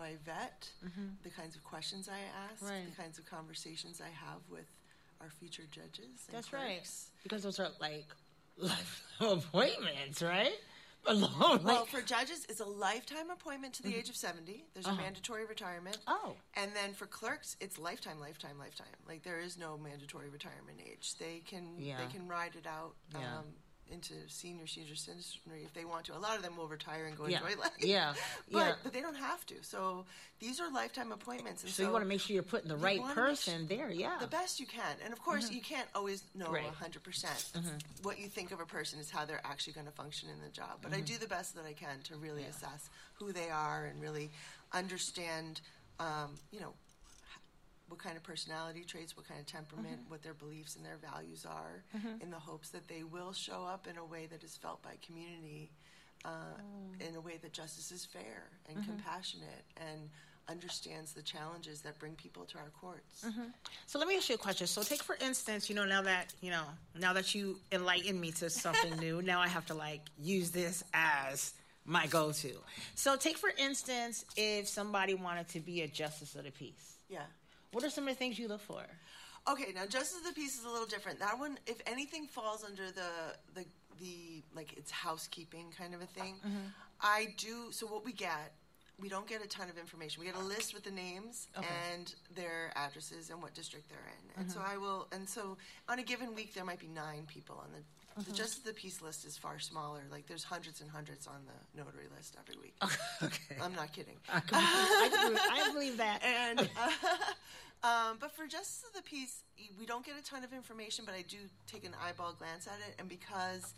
I vet, the kinds of questions I ask, the kinds of conversations I have with our future judges. And That's clerks. right. Because those are like lifetime appointments, right? Well, for judges, it's a lifetime appointment to the age of 70. There's a mandatory retirement. Oh. And then for clerks, it's lifetime. Like, there is no mandatory retirement age. They can ride it out into senior citizenry if they want to. A lot of them will retire and go enjoy life. But they don't have to. So these are lifetime appointments. And so you want to make sure you're putting the right person there, the best you can. And of course, you can't always know 100%. What you think of a person is how they're actually going to function in the job. But I do the best that I can to really assess who they are and really understand, what kind of personality traits, what kind of temperament, what their beliefs and their values are, in the hopes that they will show up in a way that is felt by community, in a way that justice is fair and compassionate and understands the challenges that bring people to our courts. So let me ask you a question. So take, for instance, now that you enlightened me to something new, now I have to use this as my go-to. So take, for instance, if somebody wanted to be a justice of the peace. Yeah. What are some of the things you look for? Okay, now Justice of the Peace is a little different. That one, if anything, falls under the it's housekeeping kind of a thing. So what we don't get a ton of information. We get a list with the names and their addresses and what district they're in. And so on a given week there might be 9 people on the Justice of the Peace list is far smaller. Like, there's hundreds and hundreds on the notary list every week. Okay. I'm not kidding. I believe that. And but for Justice of the Peace, we don't get a ton of information, but I do take an eyeball glance at it. And because,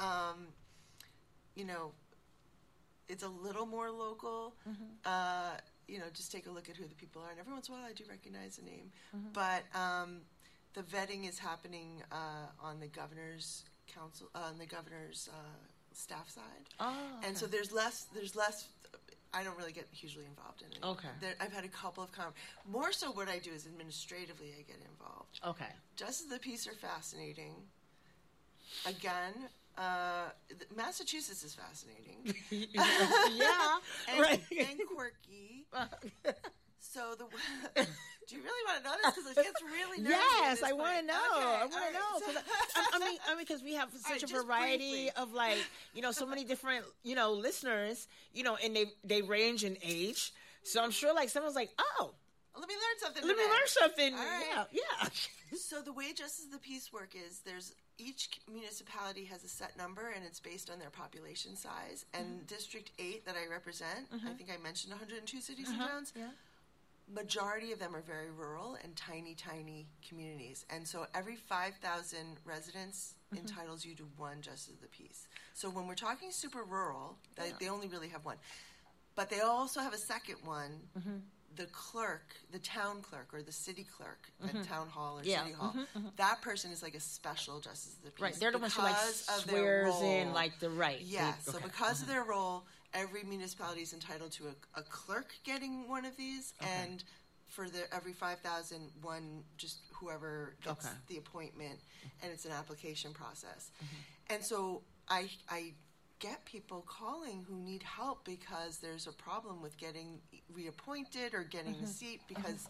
it's a little more local, just take a look at who the people are. And every once in a while I do recognize a name. But the vetting is happening on the governor's council, on the governor's staff side. Oh, okay. And so there's less. I don't really get hugely involved in it. Okay. I've had a couple of more so what I do is administratively I get involved. Okay. Justice of the Peace are fascinating. Again, Massachusetts is fascinating. Yeah. And quirky. So do you really want to know this? Because it gets really nerdy. Yes, I want to know. Okay, I want to know. I mean, because we have such a variety of so many different, listeners, and they range in age. So I'm sure someone's like, oh, let me learn something. Let me learn something. All right. Yeah. So the way Justice of the Peace work is each municipality has a set number, and it's based on their population size. And District 8 that I represent, I think I mentioned 102 cities and towns. Yeah. Majority of them are very rural and tiny communities. And so every 5,000 residents entitles you to one Justice of the Peace. So when we're talking super rural, they only really have one. But they also have a second one, the clerk, the town clerk or the city clerk at town hall or city hall. That person is like a special Justice of the Peace. Right, they're the ones who swears in the right. Yeah, so because of their role, every municipality is entitled to a clerk getting one of these, and for every 5,000, one just whoever gets the appointment, and it's an application process. And so I get people calling who need help because there's a problem with getting reappointed or getting the seat because,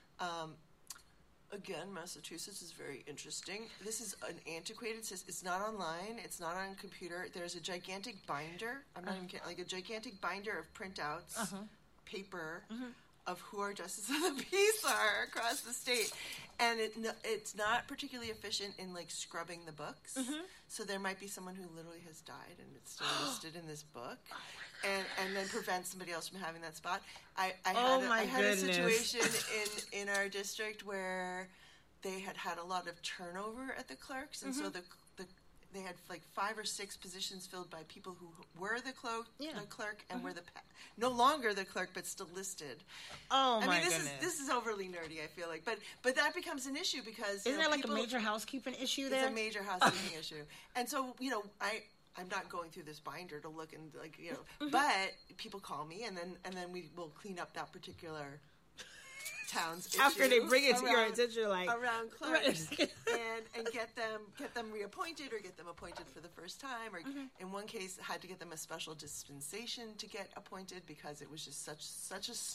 again, Massachusetts is very interesting. This is an antiquated system. It's not online. It's not on a computer. There's a gigantic binder. I'm not even kidding. Like a gigantic binder of printouts, paper, of who our Justices of the Peace are across the state. And it's not particularly efficient in scrubbing the books. So there might be someone who literally has died and it's still listed in this book, and then prevents somebody else from having that spot. I had a situation in our district where they had a lot of turnover at the clerks, and so they had 5 or 6 positions filled by people who were the clerk and were no longer the clerk but still listed. Oh my goodness! This is overly nerdy. I feel like, but that becomes an issue because isn't that a major housekeeping issue? There, it's a major housekeeping issue, and so I'm not going through this binder to look and but people call me and then we will clean up that particular town's after they bring it to your attention, around clerks, and get them reappointed or get them appointed for the first time, or in one case had to get them a special dispensation to get appointed because it was just such a